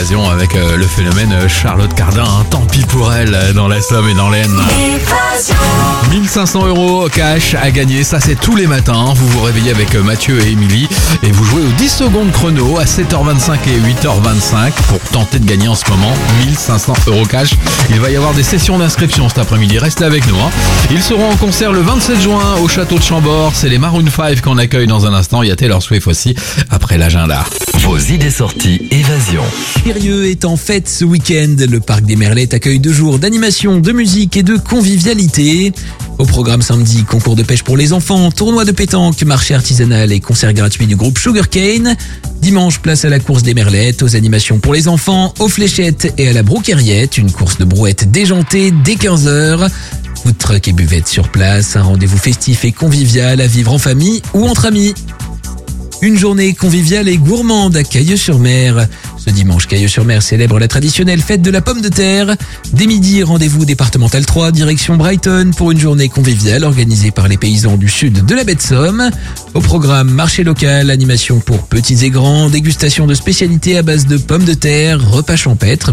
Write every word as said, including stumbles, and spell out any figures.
Évasion avec euh, le phénomène Charlotte Cardin. Hein. Tant pis pour elle dans la Somme et dans l'Aisne. mille cinq cents euros cash à gagner, ça c'est tous les matins. Vous vous réveillez avec Mathieu et Émilie et vous jouez aux dix secondes chrono à sept heures vingt-cinq et huit heures vingt-cinq pour tenter de gagner en ce moment mille cinq cents euros cash. Il va y avoir des sessions d'inscription cet après-midi, restez avec nous. Hein. Ils seront en concert le vingt-sept juin au château de Chambord. C'est les Maroon cinq qu'on accueille dans un instant. Il y a Taylor Swift aussi après l'agenda. Vos idées sorties Évasion. Périeux est en fête ce week-end. Le parc des Merlettes accueille deux jours d'animation, de musique et de convivialité. Au programme samedi, concours de pêche pour les enfants, tournoi de pétanque, marché artisanal et concert gratuit du groupe Sugarcane. Dimanche, place à la course des Merlettes, aux animations pour les enfants, aux fléchettes et à la brouqueriette. Une course de brouette déjantée dès quinze heures. Food truck et buvette sur place. Un rendez-vous festif et convivial à vivre en famille ou entre amis. Une journée conviviale et gourmande à Cailleux-sur-Mer. Ce dimanche, Cailleux-sur-Mer célèbre la traditionnelle fête de la pomme de terre. Dès midi, rendez-vous départemental trois, direction Brighton pour une journée conviviale organisée par les paysans du sud de la baie de Somme. Au programme, marché local, animation pour petits et grands, dégustation de spécialités à base de pommes de terre, repas champêtre.